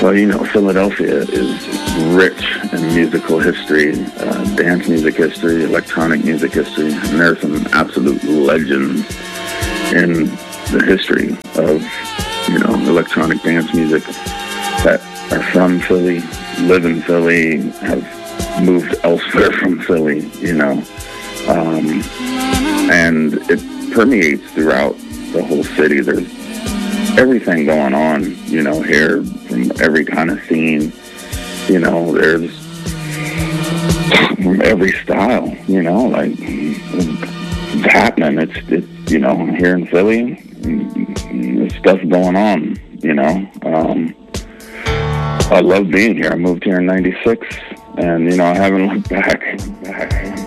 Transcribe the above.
Well, Philadelphia is rich in musical history, dance music history, electronic music history, and there are some absolute legends in the history of, electronic dance music that are from Philly, live in Philly, have moved elsewhere from Philly, and it permeates throughout the whole city. There's everything going on, here from every kind of scene, there's from every style, like it's happening. It's here in Philly, there's stuff going on, I love being here. I moved here in '96, and, I haven't looked back.